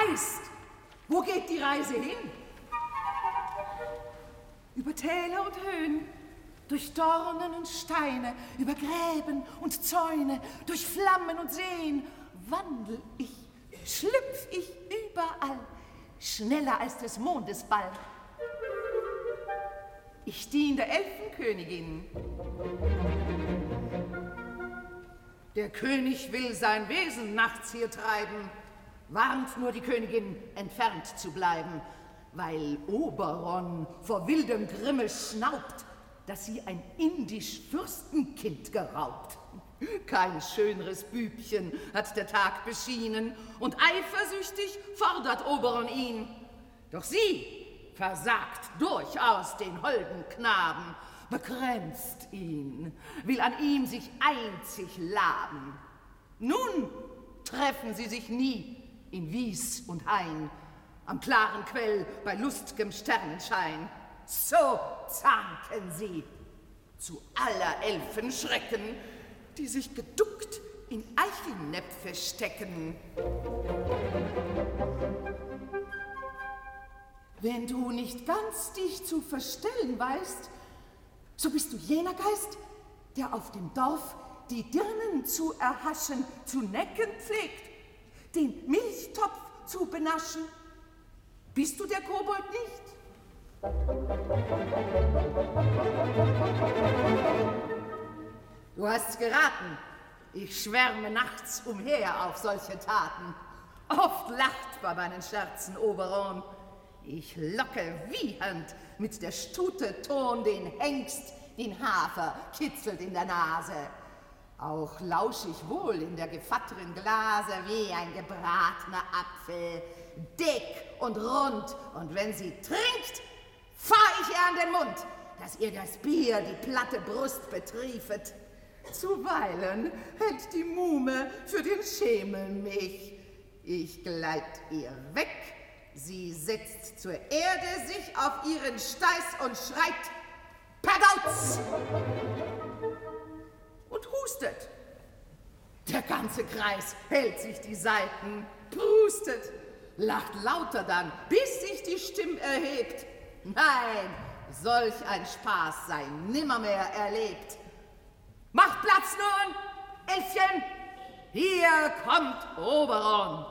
Geist, wo geht die Reise hin? Über Täler und Höhen, durch Dornen und Steine, über Gräben und Zäune, durch Flammen und Seen wandel ich, schlüpf ich überall, schneller als des Mondes Ball. Ich dien der Elfenkönigin. Der König will sein Wesen nachts hier treiben, warnt nur die Königin, entfernt zu bleiben, weil Oberon vor wildem Grimme schnaubt, dass sie ein indisch Fürstenkind geraubt. Kein schöneres Bübchen hat der Tag beschienen, und eifersüchtig fordert Oberon ihn. Doch sie versagt durchaus den holden Knaben, begrenzt ihn, will an ihm sich einzig laben. Nun treffen sie sich nie in Wies und Hain, am klaren Quell bei lust'gem Sternenschein. So zanken sie, zu aller Elfen Schrecken, die sich geduckt in Eichelnäpfe stecken. Wenn du nicht ganz dich zu verstellen weißt, so bist du jener Geist, der auf dem Dorf die Dirnen zu erhaschen, zu necken pflegt, den Milchtopf zu benaschen. Bist du der Kobold nicht? Du hast's geraten. Ich schwärme nachts umher auf solche Taten. Oft lacht bei meinen Scherzen Oberon. Ich locke wiehend mit der Stute Ton den Hengst, den Hafer kitzelt in der Nase. Auch lausch ich wohl in der gefatteren Glase wie ein gebratener Apfel, dick und rund, und wenn sie trinkt, fahr ich ihr an den Mund, dass ihr das Bier die platte Brust betriefet. Zuweilen hält die Muhme für den Schemel mich. Ich gleit ihr weg, sie setzt zur Erde sich auf ihren Steiß und schreit Pergauz! Und hustet. Der ganze Kreis hält sich die Seiten, prustet, lacht lauter dann, bis sich die Stimme erhebt. Nein, solch ein Spaß sei nimmermehr erlebt. Macht Platz nun, Elfchen, hier kommt Oberon.